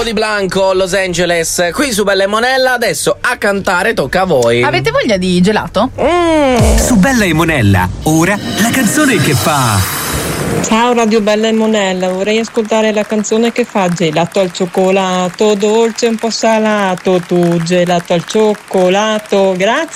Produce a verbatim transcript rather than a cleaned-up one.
di Blanco, Los Angeles, qui su Bella e Monella. Adesso a cantare tocca a voi. Avete voglia di gelato? Mm. Su Bella e Monella, ora la canzone che fa... Ciao Radio Bella e Monella, vorrei ascoltare la canzone che fa gelato al cioccolato, dolce un po' salato, tu gelato al cioccolato, grazie.